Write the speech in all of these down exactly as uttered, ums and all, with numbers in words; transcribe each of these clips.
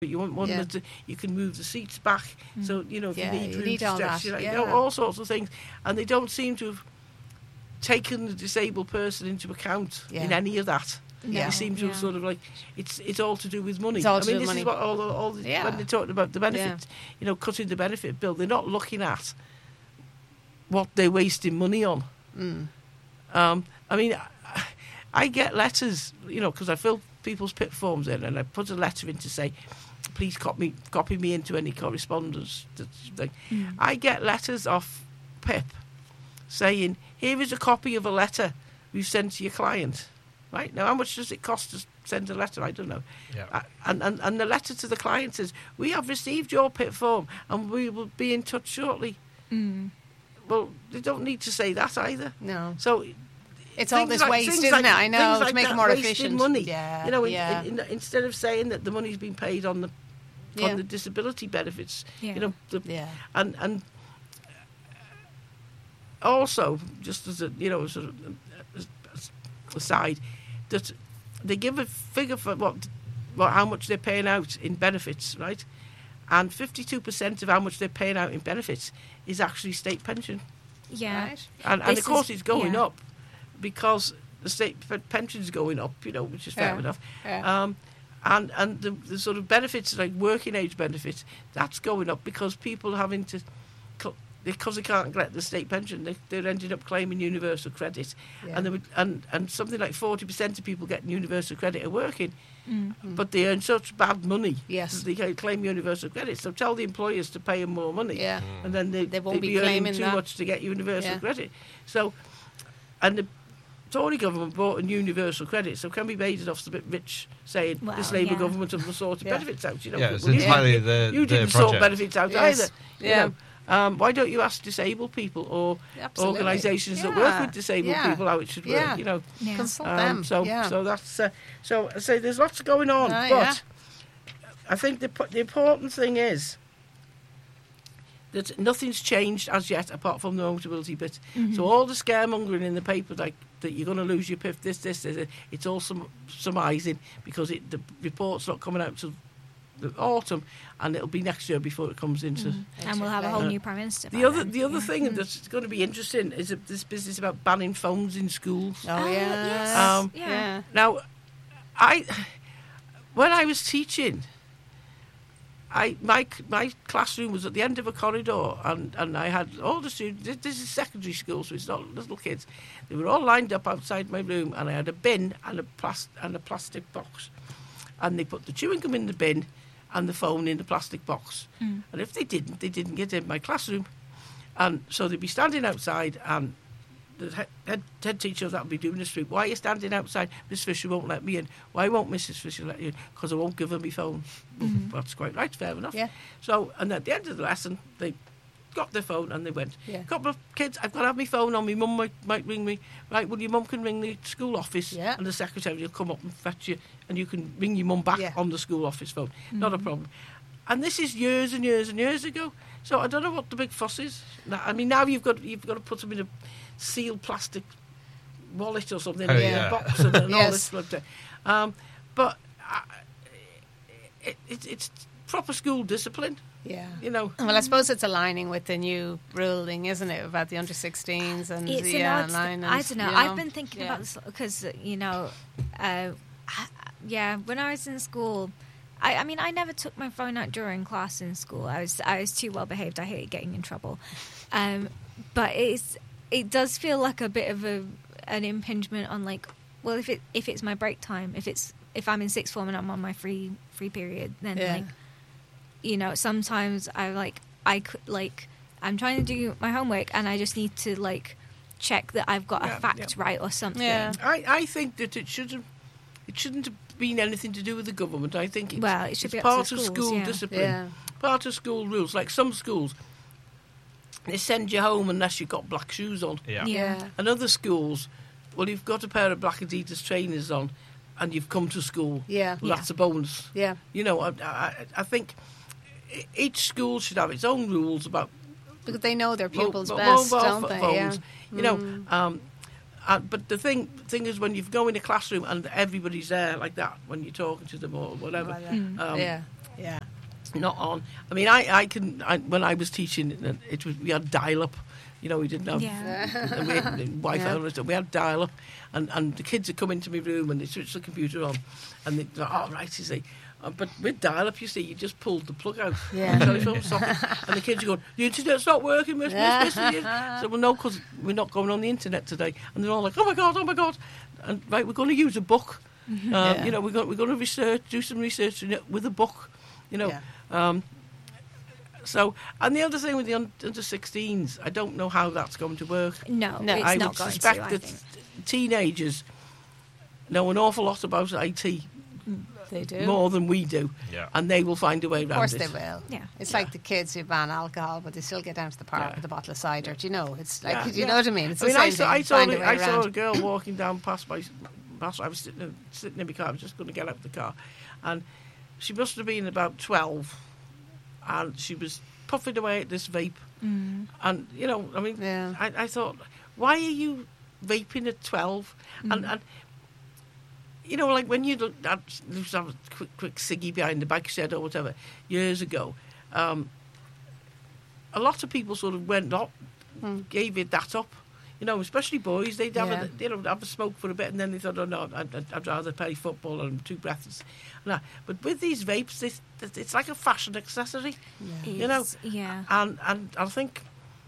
You want one Yeah. that you can move the seats back. Mm. So, you know, if Yeah, you need you room need to all stretch, that, you know, yeah. you know, all sorts of things. And they don't seem to have taken the disabled person into account Yeah. in any of that. Yeah. They seem to have Yeah. sort of like, it's it's all to do with money. It's all I to mean, do this with is money. what all, the- all the, Yeah. when they're talking about the benefit, you know, cutting the benefit bill, they're not looking at what they're wasting money on. Mm. Um, I mean, I, I get letters, you know, because I fill people's PIP forms in, and I put a letter in to say, please copy, copy me into any correspondence. That's like, Mm. I get letters off PIP saying, here is a copy of a letter we've sent to your client. Right? Now, how much does it cost to send a letter? I don't know. Yeah. Uh, and, and, and the letter to the client says, we have received your PIP form and we will be in touch shortly. Mm. Well, they don't need to say that either. No. So It's all things this like- waste, things isn't like- it? I know, things to like make it that, more wasted efficient. money. Yeah, You know, in- yeah. in, in, instead of saying that the money's been paid on the Yeah. on the disability benefits, Yeah. you know, the, Yeah. and and also just as a you know sort of as, as aside, that they give a figure for what what how much they're paying out in benefits, right? And fifty-two percent of how much they're paying out in benefits is actually state pension. Yeah. Right. And, and This of course, is- it's going yeah. up because the state pe- pension's going up, you know, which is fair Yeah. enough. Yeah. Um, and and the, the sort of benefits, like working age benefits, that's going up because people are having to, co- because they can't get the state pension, they, they're ending up claiming universal credit. Yeah. And, they would, and and something like forty percent of people getting universal credit are working, Mm. but they earn such bad money Yes. that they can't claim universal credit. So tell the employers to pay them more money Yeah. and then they, They won't they'd be be earning claiming too that. much to get universal Yeah. credit. So, and the Tory government brought in universal credit, so can we made it off a bit rich saying Well, this Labour yeah. government have sorted Yeah. benefits out? You know, Yeah, well, it's you entirely didn't- the- you the didn't sort project. benefits out Yes. either. you Yeah. know. Um, why don't you ask disabled people or Absolutely. organisations that Yeah. work with disabled Yeah. people how it should work? Yeah. You know, Yeah. Consult Um, them. so yeah. so that's uh, so I say there's lots going on, Ah, but yeah. I think the the important thing is that nothing's changed as yet apart from the mobility bit. Mm-hmm. So all the scaremongering in the paper, like that you're going to lose your P I F, this, this, this, it's all some surmising because it, the report's not coming out till the autumn, and it'll be next year before it comes into. Mm. And we'll have a whole Uh, new prime minister. The by other, then. the other Yeah. thing that's going to be interesting is that this business about banning phones in schools. Oh, Ah, yeah. yes. Um, yeah. yeah. Now, I when I was teaching, I my my classroom was at the end of a corridor, and, and I had all the students. This, this is secondary school, so it's not little kids. They were all lined up outside my room, and I had a bin and a plas- and a plastic box, and they put the chewing gum in the bin and the phone in the plastic box. Mm. And if they didn't, they didn't get in my classroom, and so they'd be standing outside and. The head, head, head teacher that would be doing the street. Why are you standing outside? Miss Fisher won't let me in. Why won't Missus Fisher let you in? Because I won't give her my phone. Well, Mhm. that's quite right, fair enough. Yeah. So, and at the end of the lesson, they got their phone and they went. Yeah. A couple of kids, I've got to have my phone on. My mum might, might ring me. Right, well, your mum can ring the school office Yeah. and the secretary will come up and fetch you, and you can ring your mum back Yeah. on the school office phone. Not a Mhm. problem. And this is years and years and years ago. So I don't know what the big fuss is. Now, I mean, now you've got you've got to put them in a sealed plastic wallet or something Oh, in yeah. a box and, and all Yes. this stuff. there. Um, but uh, it, it, it's proper school discipline, Yeah. you know. Well, I suppose it's aligning with the new ruling, isn't it, about the under sixteens and It's the an uh, odd. line. I and, don't know. you I've been thinking yeah. about this because you know, uh, I- yeah. When I was in school, I, I mean, I never took my phone out during class in school. I was I was too well behaved. I hated getting in trouble. Um, but it's it does feel like a bit of a an impingement on like, well, if it if it's my break time, if it's if I'm in sixth form and I'm on my free free period, then Yeah. like, you know, sometimes I like I could like I'm trying to do my homework and I just need to like check that I've got Yeah, a fact yeah. right or something. Yeah. I, I think that it shouldn't it shouldn't have been anything to do with the government. I think it's, Well, it should it's be up to part the of schools, school yeah. discipline, Yeah. part of school rules. Like some schools, they send you home unless you've got black shoes on. Yeah. Yeah. Yeah. And other schools, well, you've got a pair of black Adidas trainers on, and you've come to school. Yeah. Well, that's a bonus. Yeah. You know, I, I, I think e- each school should have its own rules about Because they know their mo- pupils mo- best, mobile don't ph- they? phones. Yeah. You know, Mm. um, uh, but the thing thing is when you go in a classroom and everybody's there like that when you're talking to them or whatever. Well, yeah. Mm. Um, Yeah. Yeah. not on. I mean, I, I can. I, when I was teaching, it was we had dial-up. You know, we didn't have Yeah. and we had Wi-Fi. Yeah. And stuff. We had dial-up, and, and the kids would come into my room and they switched the computer on, and they thought, "Oh, right," you see. Uh, But with dial-up, you see, you just pulled the plug out Yeah. of the telephone socket, and the kids are going, "The internet's not working, miss, miss, miss." So, well, no, because we're not going on the internet today. And they're all like, "Oh my god, oh my god!" And right, we're going to use a book. Um, Yeah. You know, we're going, we're going to research, do some research in it with a book. You know. Yeah. Um, so, and the other thing with the un- under sixteens, I don't know how that's going to work. No, No, it's I not would going suspect to. I that think. teenagers know an awful lot about I T They do. more than we do, Yeah. and they will find a way Of around course it. they will. Yeah. It's Yeah. like the kids who ban alcohol, but they still get down to the park Yeah. with a bottle of cider. Do you know? It's like, Yeah, do you yeah. know what I mean? It's I the mean, I same saw, thing. I saw, Find a a- way I saw around. a girl walking down past my. Past, I was sitting, sitting in my car. I was just going to get out of the car, and she must have been about twelve, and she was puffing away at this vape. Mm. And you know, I mean, Yeah. I, I thought, why are you vaping at twelve? And and you know, like when you looked at used to have a quick, quick ciggy behind the bike shed or whatever years ago, um, a lot of people sort of went up, Hmm. gave it that up. You know, especially boys, they'd have Yeah. a, you know, have a smoke for a bit, and then they thought, oh no, I'd, I'd- I'd rather play football and I'm too breathless. And that. But with these vapes, it's, it's like a fashion accessory. You know, Is- yeah. And and I think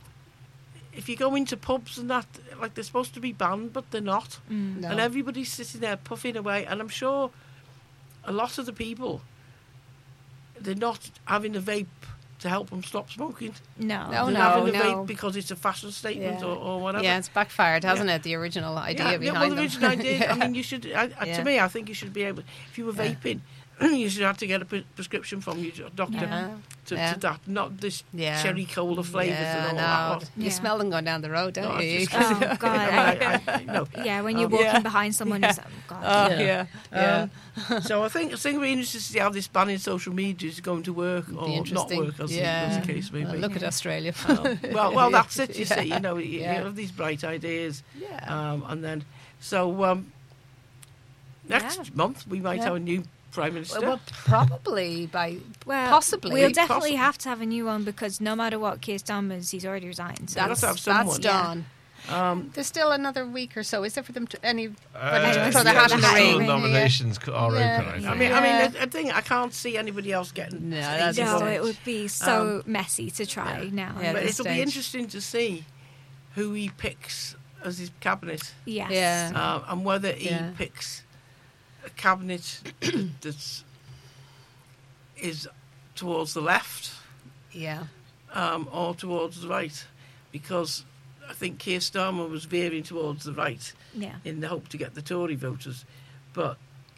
if you go into pubs and that, like they're supposed to be banned, but they're not. Mm. No. And everybody's sitting there puffing away. And I'm sure a lot of the people, they're not having a vape to help them stop smoking. No. No, They're no, having a no. vape because it's a fashion statement Yeah. or, or whatever. Yeah, it's backfired, hasn't it? The original idea yeah, yeah, behind well, the them. original idea. I Yeah. mean, you should. I, I- Yeah. To me, I think you should be able. If you were Yeah. vaping, you should have to get a pre- prescription from your doctor Yeah. to, Yeah. to that, not this Yeah. cherry cola flavours Yeah, and all no. that. You Yeah. smell them going down the road, don't No, you? it's Oh God. I, I, I, I, no. yeah, when you're Um, walking yeah. behind someone, Yeah. it's oh, God. Oh, Yeah. yeah. Yeah. Um, so I think I think we're interested to see how this ban in social media is going to work Be or not interesting. work, as, the, Yeah. as the case may Well, be. look at Australia. Um, well, well, that's it. You Yeah. see, you know, you, Yeah. you have these bright ideas, Yeah. um, and then so um, next Yeah. month we might Yeah. have a new prime minister. Well, probably by Well, possibly. we'll definitely Possibly. have to have a new one because no matter what Keir Starmer's, he's already resigned. So That's- that's, have that's someone. done. um, There's still another week or so. Is there for them to any? Uh, throw their yeah, hat in the still ring. nominations are Yeah. open, I think. I mean, Yeah. I mean, the, the thing I can't see anybody else getting. No, stage that's no, involved. it would be so messy to try Yeah. now. Yeah, But this it'll be stage. interesting to see who he picks as his cabinet, Yes. Yeah. uh, and whether he Yeah. picks a cabinet that's is towards the left Yeah. um, or towards the right, because I think Keir Starmer was veering towards the right Yeah. in the hope to get the Tory voters, but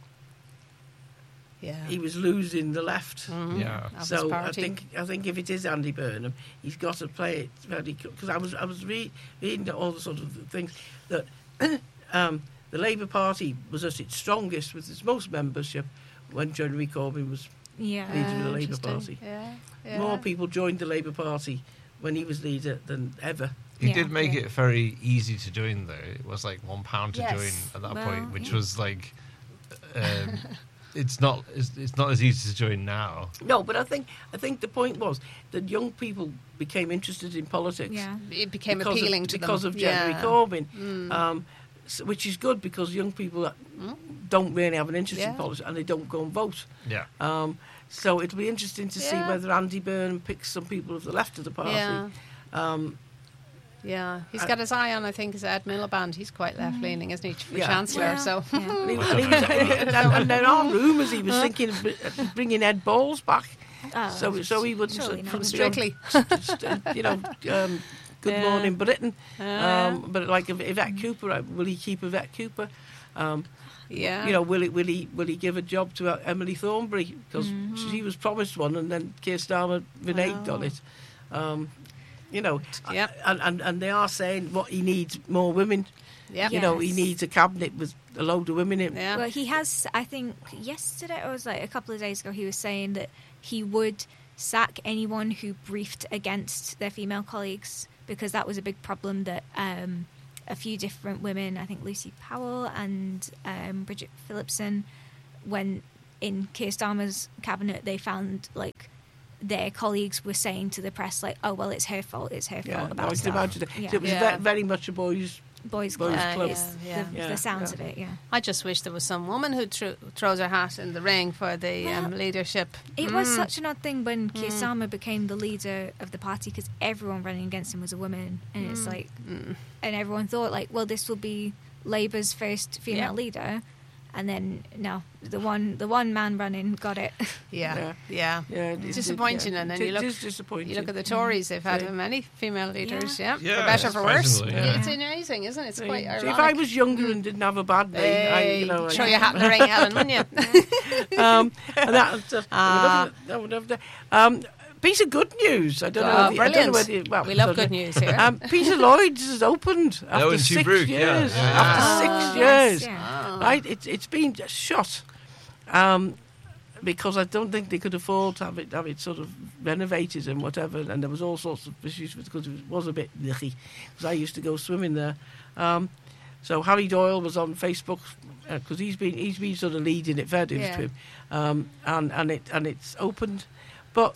Yeah. he was losing the left. Mhm. Yeah. Of his So I party. think I think if it is Andy Burnham, he's got to play it very because I was I was re- reading all the sort of things that um, the Labour Party was at its strongest with its most membership when Jeremy Corbyn was Yeah. leader of the Ah, Labour interesting. Party. Yeah. Yeah. More people joined the Labour Party when he was leader than ever. He Yeah. did make Yeah. it very easy to join, though. It was like one pound to Yes. join at that Well, point, which yeah. was like, um, it's not it's, it's not as easy to join now. No, but I think I think the point was that young people became interested in politics. Yeah. It became because appealing of, to because them of Jeremy yeah. Corbyn, Mm. um, s which is good because young people that don't really have an interest in Yeah. politics and they don't go and vote. Yeah. Um, so it'll be interesting to see Yeah. whether Andy Burnham picks some people of the left of the party. Yeah. Um, Yeah, he's I- got his eye on, I think, is Ed Miliband. He's quite left leaning, isn't he, for Yeah. Chancellor? Yeah. So, Yeah. and, he, and, he was, and, and there are rumours he was thinking of br- bringing Ed Balls back, Oh, so so he wouldn't surely from not. from Strictly. you know, um, Good Yeah. Morning Britain. Yeah. Um, but like Yvette Cooper, uh, will he keep Yvette Cooper? Um, yeah. You know, will he will he will he give a job to uh, Emily Thornberry because Mm-hmm. she was promised one and then Keir Starmer reneged Wow. on it. Um, you know, Yep. and, and and they are saying what he needs more women. yeah. You know, he Yes. needs a cabinet with a load of women in. Yeah. Well, he has, I think, yesterday, or it was like a couple of days ago, he was saying that he would sack anyone who briefed against their female colleagues because that was a big problem that um, a few different women, I think Lucy Powell and um, Bridget Phillipson, when in Keir Starmer's cabinet, they found like their colleagues were saying to the press, like, "Oh well, it's her fault. It's her Yeah, fault no, about I can stuff." imagine it. Yeah. It was Yeah. ve- very much a boys' Boys' Boys' club. Uh, club. yeah, The, yeah. Yeah, the sounds yeah. of it, yeah. I just wish there was some woman who thro- throws her hat in the ring for the um, Well, leadership. It was Mm. such an odd thing when Keir Starmer became the leader of the party because everyone running against him was a woman, and it's like, Mm. and everyone thought like, well, this will be Labour's first female Yeah. leader, and then no, the one the one man running got it. Yeah, Yeah. yeah. Yeah, it- It's it- disappointing, yeah. and then It you look- is disappointing. You look at the Tories; they've had Yeah. many female leaders. Yeah, Yeah, for better or for worse. surprisingly, yeah. It's amazing, isn't it? It's See, quite see, ironic. if I was younger and didn't have a bad name, I, Hey, you know, throw I- your hat in the ring, Ellen, wouldn't you? um, and that, uh, Ah. I would love that. Um, piece of good news. I don't know. Oh, whether- I don't know brilliant. whether you- well, We love so- good news here. Um, Peter Lloyd's has opened after in six Tobruk, yeah, years. yeah. After Oh, six yes, years, yeah. right? It's it's been shut um, because I don't think they could afford to have it have it sort of renovated and whatever. And there was all sorts of issues because it was a bit yucky. Because I used to go swimming there. Um, so Harry Doyle was on Facebook because he's been he's been sort of leading it, fair dues Yeah. to him, um, and and it and it's opened, but.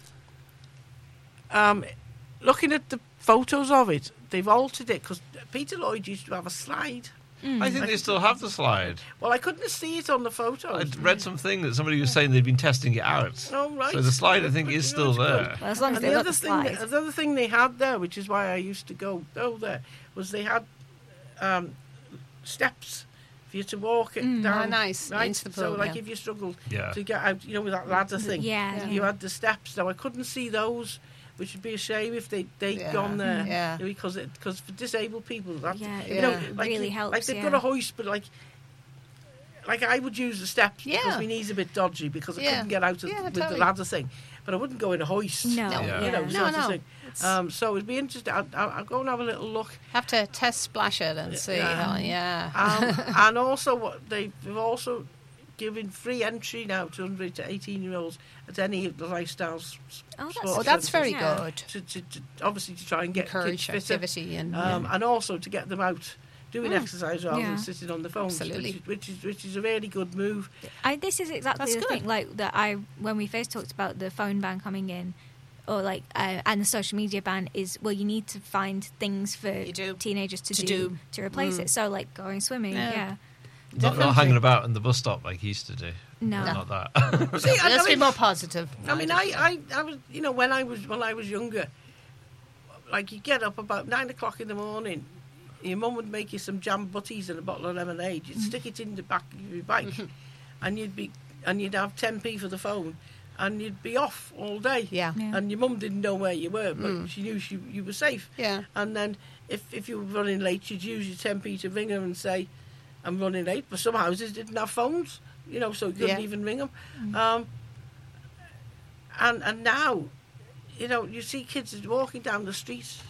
Um, looking at the photos of it, they've altered it because Peter Lloyd used to have a slide. I think they still have the slide. Well, I couldn't see it on the photos. I read something that somebody was saying they'd been testing it out. Oh, right. So the slide, I think, But, is you know, still it's good. there. Well, as long as And they the let other the thing, slide. that, the other thing they had there, which is why I used to go go there, was they had um, steps for you to walk it Mm. down. Oh, nice. Right? Into the so, pool, like, yeah. if you struggled Yeah. to get out, you know, with that ladder thing, yeah. you had the steps. Now, I couldn't see those, which would be a shame if they they'd Yeah. gone there. Yeah. Because it, because for disabled people, that Yeah, you it know, Yeah. like, really you- helps, Like they've yeah. got a hoist, but like. Like I would use the steps Yeah. because my knee's a bit dodgy because I Yeah. couldn't get out of, Yeah, with totally. the ladder thing, but I wouldn't go in a hoist. No, No. Yeah. You know, yeah. sort No, of no. thing. It's- Um, so it'd be interesting. I'll, I'll, I'll go and have a little look. Have to test splash it and see. Yeah. Helen, yeah. Um, and also, what they've also given free entry now to under to eighteen year olds at any of the lifestyles. Oh, that's, sports Oh, that's very Yeah. good. To, to, to obviously to try and get Encourage kids fitter, activity and um, yeah. and also to get them out doing Mm. exercise rather Yeah. than sitting on the phones, Absolutely. which, is, which is which is a really good move. I, this is exactly That's the good. thing. Like that, I when we first talked about the phone ban coming in, or like uh, and the social media ban is well, you need to find things for You do. teenagers to, To do, do. to replace Mm. it. So like going swimming, Yeah. yeah. Not, Definitely. not hanging about in the bus stop like he used to do. No. Not that. See, I, Let's I be mean, more positive. I mean, I, I, I was, you know, when I was when I was younger, like you get up about nine o'clock in the morning, your mum would make you some jam butties and a bottle of lemonade. You'd stick it in the back of your bike, and you'd be, and you'd have ten p for the phone, and you'd be off all day. Yeah. Yeah. And your mum didn't know where you were, but Mm. she knew she, you were safe. Yeah. And then if if you were running late, you'd use your ten p to ring her and say, "I'm running late." But some houses didn't have phones, you know, so you couldn't Yeah. even ring them. Um, and and now, you know, you see kids walking down the streets,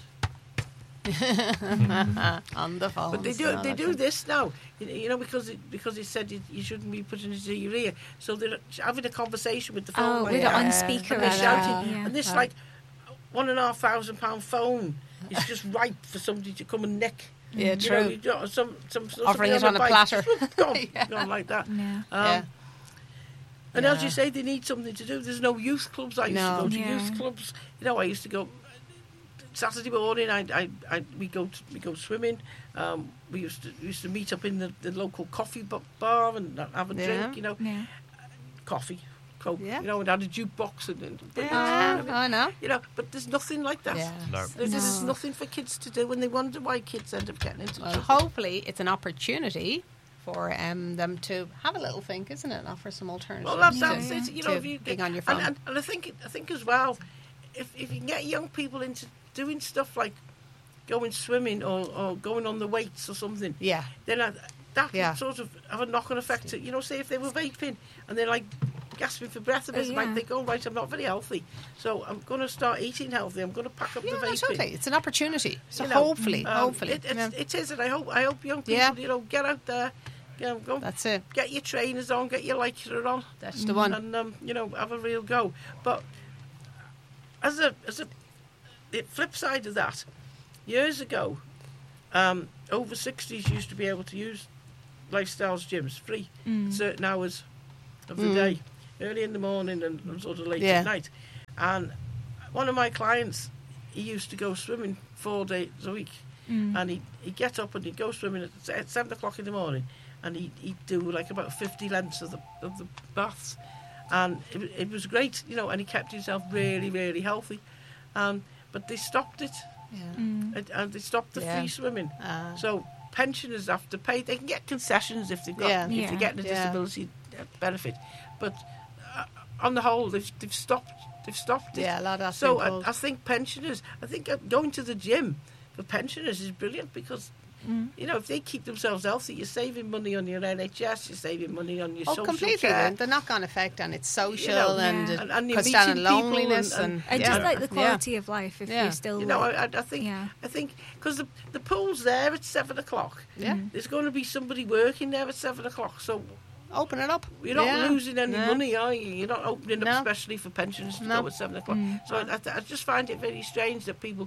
On the phone. but they do they do this now, you know, you know, because it, because it said you, you shouldn't be putting it to your ear, so they're having a conversation with the phone. Oh, like with it that. on Yeah. speaker. And they're as shouting, well, yeah. and this Right. like one and a half thousand pound phone is just ripe for somebody to come and nick. Yeah, You true. know, you do- some, some, somebody Offering it on a bike, platter. gone, Yeah. gone like that. Yeah. Um, Yeah. And as Yeah. you say, they need something to do. There's no youth clubs. I used No. to go to Yeah. youth clubs. You know, I used to go Saturday morning. I, I, I we go to, we go swimming. Um, we used to we used to meet up in the, the local coffee bu- bar and have a Yeah. drink. You know, Yeah. coffee, coke. Yeah. You know, and had a jukebox and, and Yeah, I know. you know. But there's nothing like that. Yeah. No. There's, there's No. nothing for kids to do, and they wonder why kids end up getting into Well, trouble. hopefully it's an opportunity for um, them to have a little think, isn't it? Offer some alternatives. Well, that's, to- that's it. You know, to if you being on your and, phone. and, and I think I think as well, if if you can get young people into doing stuff like going swimming or, or going on the weights or something, yeah. then I, that Yeah. would sort of have a knock-on effect. To, you know, say if they were vaping and they're like gasping for breath a bit, Oh, they might yeah. think, "Oh, right, I'm not very healthy, so I'm going to start eating healthy. I'm going to pack up Yeah, the no, vaping." totally. It's an opportunity. So You know, hopefully, um, hopefully. it, it's, yeah. it is, and I hope I hope young people, Yeah. you know, get out there, you know, go That's it. get your trainers on, get your Lycra on. That's the one. And um, you know, have a real go. But as a as a the flip side of that, years ago, um, over sixties used to be able to use Lifestyles gyms free Mm. at certain hours of the Mm. day. early in the morning and, and sort of late Yeah. at night. And one of my clients, he used to go swimming four days a week. Mm. And he'd, he'd get up and he'd go swimming at, se- at seven o'clock in the morning, and he'd, he'd do like about fifty lengths of the of the baths, and it, wa- it was great, you know. And he kept himself really, really healthy, um, but they stopped it, Yeah. Mm. and, and they stopped the Yeah. free swimming. Ah. So pensioners have to pay. They can get concessions if they've got Yeah. if Yeah. they're getting a Yeah. disability uh, benefit, but uh, on the whole, they've they've stopped they've stopped it. Yeah, a lot of that's So been I, pulled. I think pensioners, I think uh, going to the gym for pensioners is brilliant because, Mm. you know, if they keep themselves healthy, you're saving money on your N H S, you're saving money on your Oh, social completely. care. And the knock-on effect, and it's social, know, and Yeah. it And- and you're cuts down on meeting people loneliness, and- and, and- And yeah. just like the Yeah. quality of life, if Yeah. you're still, You know, like, I, I I think, Yeah. I think, because the, the pool's there at seven o'clock. Yeah. There's going to be somebody working there at seven o'clock, so Open it up. you're not Yeah. losing any No. money, are you? You're not opening up No. especially for pensioners to No. go at seven o'clock. So I, I, I just find it very strange that people,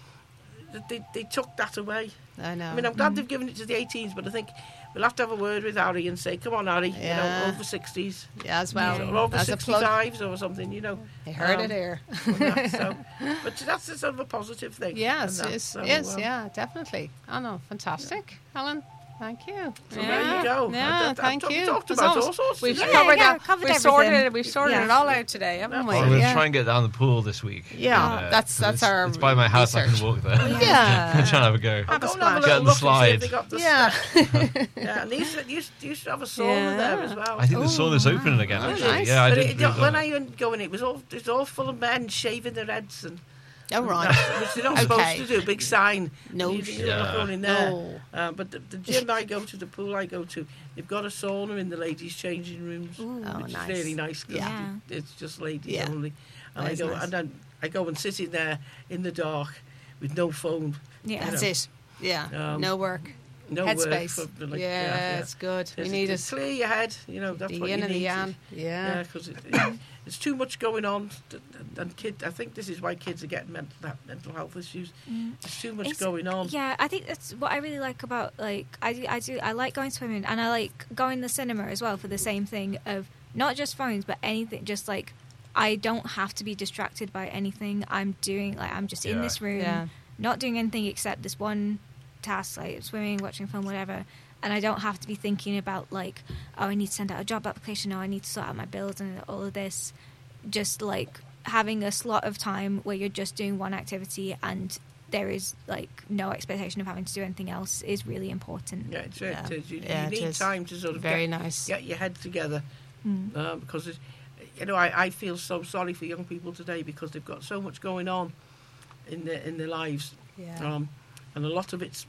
that they, they took that away. I know. I mean, I'm glad they've given it to the eighteens, but I think we'll have to have a word with Harry and say, come on, Harry, you Yeah. know, over sixties, yeah, as well. Yeah. or over As a plug. sixty-fives or something, you know. You heard Um, it here. and that, so, but that's a sort of a positive thing. Yes, and that, yes, so, yes, um, yeah, definitely. I know, fantastic, Helen. Thank you. So yeah. there you go. Yeah, I- I- I've thank talked- you. talked There's about always- all sorts We've today. covered Yeah, that. covered We've sorted everything. it. We've sorted Yeah. it all out today, haven't we? I'm going to yeah. try and get down the pool this week. Yeah, Uh, that's- 'cause that's it's, our It's by my house. I research. can walk there. Yeah. I'm trying to have a go. I'll Have a go and have a splash. little Get on the look and see slide. if they got the Yeah. step. Yeah, and they used to, used, they used to have a sauna Yeah. there as well. I think the Oh, sauna's wow. opening again. Oh, Actually, nice. yeah, I But didn't. it, realise when that. I went going, it was all it was all full of men shaving their heads and Oh, right. that, which they're not Okay. supposed to do. Big sign. No you, shit. you're not going in there. No. Uh, but the, the gym I go to, the pool I go to, they've got a sauna in the ladies' changing rooms, Ooh. Oh, which nice. is really nice because Yeah. it's just ladies Yeah. only. And That I is go nice. and then I go and sit in there in the dark with no phone, Yeah. That's know. it. Yeah. Um, no work. no work. Headspace. For, like, yeah, yeah, yeah. it's good. We It's- need it's it. clear your head. You know that's The what yin you and the need. yang. Yeah, Yeah. because it, it, it's too much going on, th- th- and kid. I think this is why kids are getting mental ha- mental health issues. There's too much It's- going on. Yeah, I think that's what I really like about like I do, I do I like going swimming and I like going to the cinema as well for the same thing of not just phones but anything, just like I don't have to be distracted by anything I'm doing. Like I'm just in Yeah. this room, Yeah. not doing anything except this one task, like swimming, watching film, whatever. And I don't have to be thinking about like, oh, I need to send out a job application, oh, I need to sort out my bills and all of this. Just like having a slot of time where you're just doing one activity and there is like no expectation of having to do anything else is really important. Yeah, it's, Yeah. it is. You, Yeah, you it need is. time to sort of Very get, nice. get your head together Mm. um, because it's, you know I, I feel so sorry for young people today because they've got so much going on in their in their lives, Yeah. um, and a lot of it's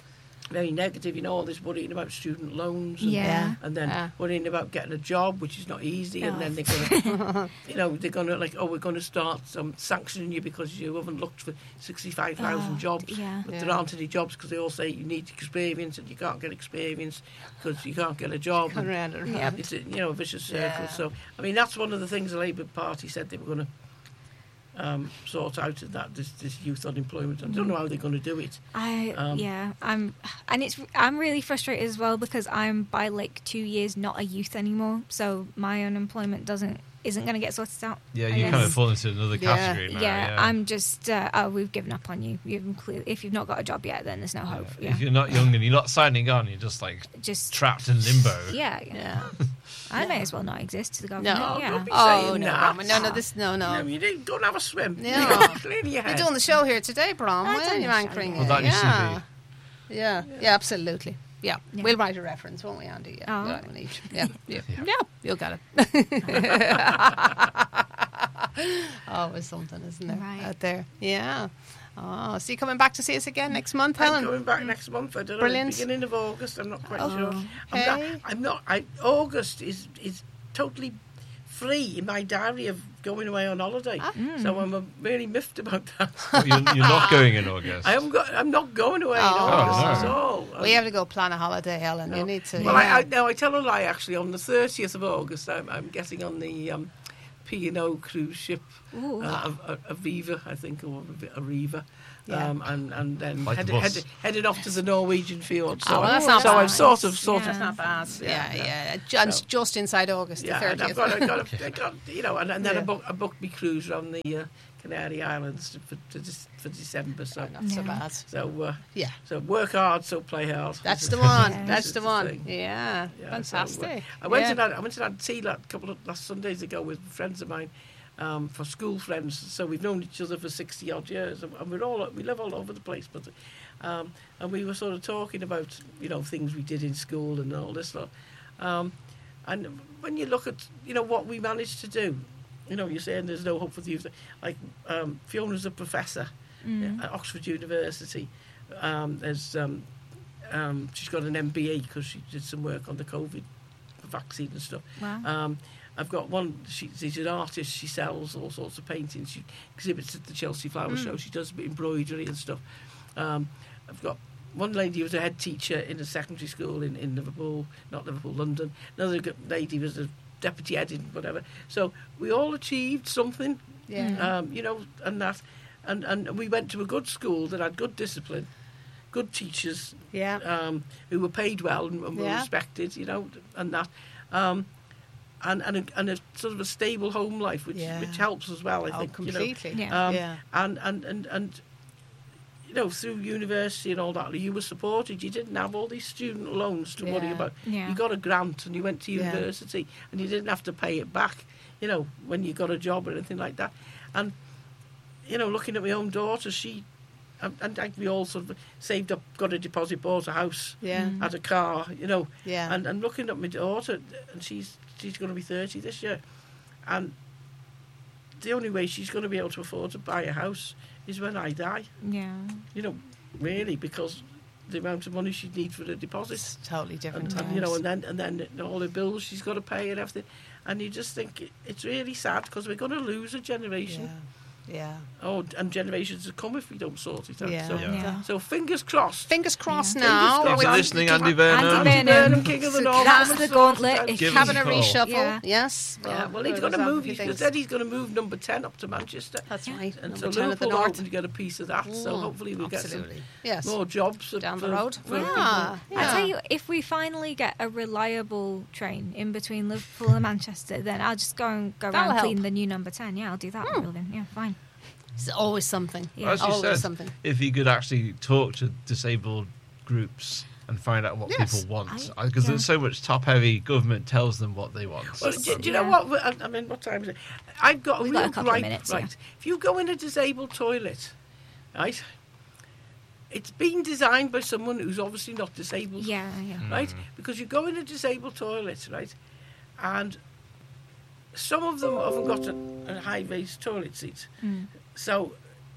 very negative. You know, all this worrying about student loans. And, Yeah. And then Yeah. worrying about getting a job, which is not easy, and Oh. then they're going to, you know, they're going to like, oh, we're going to start um, sanctioning you because you haven't looked for sixty-five thousand Oh, jobs, yeah. but Yeah. there aren't any jobs because they all say you need experience and you can't get experience because you can't get a job. Come And around it. Yeah. it's a, you know, a vicious circle. Yeah. So, I mean, that's one of the things the Labour Party said they were going to um, sort out of that this, this youth unemployment. I don't know how they're going to do it. I Um, yeah, I'm and it's I'm really frustrated as well because I'm by like two years not a youth anymore, so my unemployment doesn't isn't going to get sorted out. Yeah, I you guess. kind of fall into another Yeah. category now. yeah, Yeah, I'm just uh, oh we've given up on you. You've clear, if you've not got a job yet, then there's no Yeah. hope. If Yeah, you're not young and you're not signing on, you're just like just trapped in limbo. yeah, yeah. Yeah. I may as well not exist to the government. No, yeah. don't be Oh saying no, that. Roman. no, no, this, no, No, no. you didn't, go and have a swim. Yeah. Clear your You're head. doing the show here today, Brom. I've Why done are you the show, anchoring yeah. it? Put that in your yeah. C V. Yeah. yeah, absolutely. Yeah. Yeah. We'll write a reference, won't we, Andy? Yeah, Oh. we'll write one each. Yeah, yeah, Yeah. yeah. You'll get it. Always something, isn't there, Right. out there? Yeah. Oh, so you coming back to see us again next month, I'm Helen? going back next month. I don't Brilliant. know. Beginning of August. I'm not quite Oh, sure. I'm okay. not. I'm not. I, August is is totally free in my diary of going away on holiday. Ah. So I'm uh, really miffed about that. Oh, you're, you're not going in August. I haven't got. I'm not going away Oh. in August Oh, no. at all. We have to go plan a holiday, Helen. No. You need to. Well, yeah. I, I no, I tell a lie. Actually, on the thirtieth of August, I'm, I'm getting on the um, P and O cruise ship, Ooh. uh, a, a, Aviva, I think, or a Riva. Yeah. Um, and, and then Like headed, the bus. headed, headed off to the Norwegian fjord. So, Oh, well, that's not so bad. I've sort of, sort Yeah. of, That's not bad. Yeah, Yeah, yeah. yeah. Ju- and So- just inside August yeah, the and I've thirtieth. got, I've got, I got, you know, and, and then Yeah. I, book, I booked my cruise around the uh, Canary Islands to, for, to, Dec- for December. So, Not so Yeah. bad. so, uh, Yeah. so work hard, so play hard. That's This the is- one. Yeah. That's this the is one. thing. Yeah. Yeah, Fantastic. so, uh, I went yeah. and had, I went and had tea like, a couple of last Sundays ago with friends of mine, um, for school friends. So we've known each other for sixty odd years, and, and we're all we live all over the place. But um, and we were sort of talking about you know things we did in school and all this stuff. Um, and when you look at you know what we managed to do, you know you're saying there's no hope for the youth. Like um, Fiona's a professor Mm. at Oxford University. Um, there's um, um, she's got an M B A because she did some work on the COVID vaccine and stuff. Wow. Um, I've got one. She, she's an artist. She sells all sorts of paintings. She exhibits at the Chelsea Flower Mm. Show. She does embroidery and stuff. Um, I've got one lady who was a head teacher in a secondary school in, in Liverpool, not Liverpool, London. Another g- lady was a deputy head in whatever. So we all achieved something, Yeah. um, you know, and that, and and we went to a good school that had good discipline, good teachers, Yeah. um, who were paid well and, and were Yeah. respected, you know, and that, um, and and a, and a sort of a stable home life, which Yeah. which helps as well. I Oh, think, completely. you know, Yeah. um, Yeah. and and and and. You know, through university and all that, you were supported. You didn't have all these student loans to worry Yeah. about. Yeah. You got a grant and you went to Yeah. university, and you didn't have to pay it back. You know, when you got a job or anything like that. And you know, looking at my own daughter, she and, and like we all sort of saved up, got a deposit, bought a house, Yeah. Mm. had a car. You know, Yeah. and and looking at my daughter, and she's she's going to be thirty this year, and the only way she's going to be able to afford to buy a house is when I die. Yeah. You know, really, because the amount of money she'd need for the deposit, It's totally different and, times. and you know, and then and then all the bills she's got to pay and everything, and you just think it- it's really sad because we're going to lose a generation. yeah. Yeah. Oh, and generations to come if we don't sort it out. Yeah. So, Yeah. so fingers crossed. Fingers crossed Yeah. now. Fingers If crossed. you're Andy- listening, Andy Andy Burnham, Andy Andy Burnham. Burnham, King of the So North. that's Hammer the sorted gauntlet. out. If Give us Having a a call. reshuffle. Yeah. Yes. Yeah, well, he's there going to was move. a few He things. said he's going to move number ten up to Manchester. That's right. And Number so ten of the Liverpool North. hoping to get a piece of that. So Mm, hopefully we'll get some absolutely. Yes. more jobs for- Down the for- road. for Yeah. people. Yeah. I tell you, if we finally get a reliable train in between Liverpool and Manchester, then I'll just go and go That'll around clean help. the new number ten. Yeah, I'll do that. Hmm. Brilliant. Yeah, fine. It's always something. Yeah. As you Always said, something. if you could actually talk to disabled groups and find out what Yes. people want, I- because yeah. there's so much top-heavy government tells them what they want. Well, So- do, do you know Yeah. what? I I mean, what time is it? I've got a We've real got a couple of gripe, minutes, right? yeah. If you go in a disabled toilet, right, it's been designed by someone who's obviously not disabled, Yeah, yeah. right? Because you go in a disabled toilet, right, and some of them haven't got a, a high-raised toilet seat, Mm. so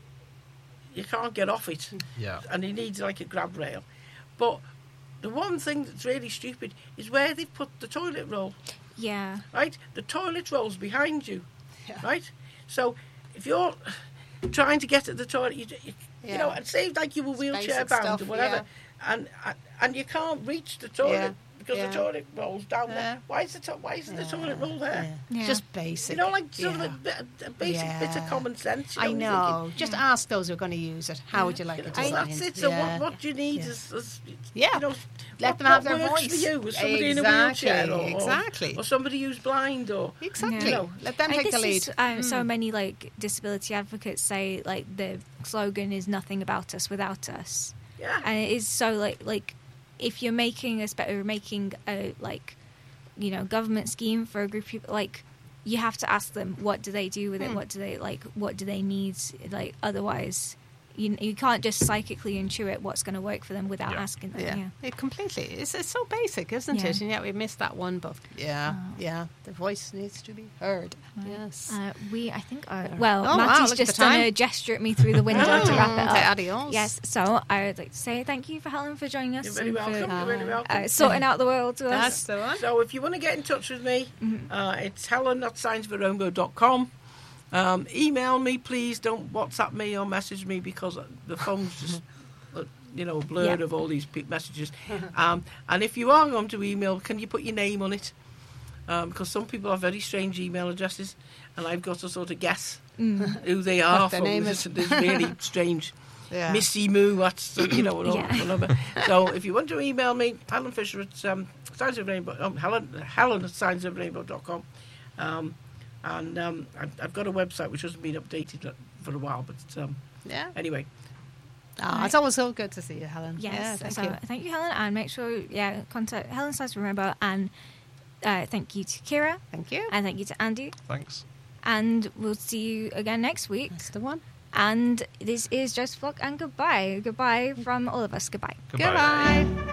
you can't get off it. yeah. And he needs like a grab rail. But the one thing that's really stupid is where they've put the toilet roll, Yeah. right? The toilet roll's behind you, Yeah. right? So if you're trying to get at the toilet, you, you, Yeah. you know, and say like you were It's wheelchair basic bound stuff, or whatever, and and you can't reach the toilet Yeah. because Yeah. the toilet roll's down Yeah. there. Why is the to- why isn't the Yeah. toilet roll there? Yeah. Just basic. You know, like sort Yeah. of a, bit, a basic bit Yeah. of common sense. You I know, you're know. thinking, Just Yeah. ask those who are going to use it. How would you like you it know, designed? that's it. So Yeah. what, what you need Yeah. is, is, Yeah. you know, Let what, them have what their works voice. for you. Is somebody in a Exactly, wheelchair, or, or, exactly. or somebody who's blind, or Exactly. You know, Let them I take think the lead. this is, um, So Mm. many like disability advocates say like the slogan is "Nothing about us without us," yeah, and it is so like like if you're making a spe- or making a like you know government scheme for a group of people, like you have to ask them what do they do with it, Hmm. what do they like, what do they need, like otherwise. You, you can't just psychically intuit what's going to work for them without Yeah. asking them. Yeah, Yeah. it completely. It's, it's so basic, isn't Yeah. it? And yet we missed that one. But yeah, Oh. yeah, the voice needs to be heard. Yes. Uh, we, I think, uh, well, Oh, wow, Matty's look at just the done time. a gesture at me through the window to wrap it Say up. adios. Yes, so I would like to say thank you for Helen for joining us you're very and welcome. for You're very welcome. uh, sorting out the world to That's us. the one. So if you want to get in touch with me, Mm-hmm. uh, it's helen at science for rainbow dot com. Um, email me, please. Don't WhatsApp me or message me because the phone's just, uh, you know, blurred Yeah. of all these pe- messages. Um, and if you are going to email, can you put your name on it? um, because some people have very strange email addresses, and I've got to sort of guess Mm. who they are. What their from name this, is. this really strange Yeah. Missy Moo. That's you know. Yeah. Whatever. So if you want to email me, Helen Fisher at um, Signs of Rainbow, um, Helen Helen at signs of rainbow dot com, um, and um, I've, I've got a website which hasn't been updated for a while, but um, Yeah. anyway. Oh, it's always so good to see you, Helen. Yes. Yeah, thank so you. thank you, Helen, and make sure yeah contact Helen Size Rainbow, and uh, thank you to Kira, Thank you. and thank you to Andy, Thanks. and we'll see you again next week. That's the one. And this is Joseph Flock, and goodbye, goodbye from all of us. Goodbye. Goodbye. Goodbye.